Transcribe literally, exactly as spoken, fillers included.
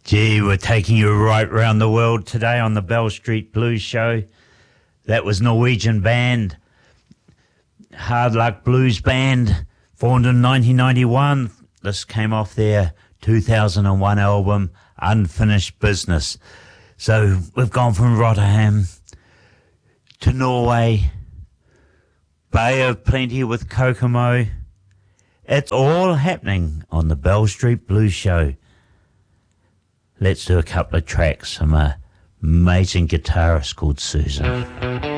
Gee, we're taking you right round the world today on the Bell Street Blues Show. That was Norwegian band, Hard Luck Blues Band, formed in nineteen ninety-one. This came off their two thousand one album, Unfinished Business. So we've gone from Rotterdam to Norway, Bay of Plenty with Kokomo. It's all happening on the Bell Street Blues Show. Let's do a couple of tracks from an amazing guitarist called Susan.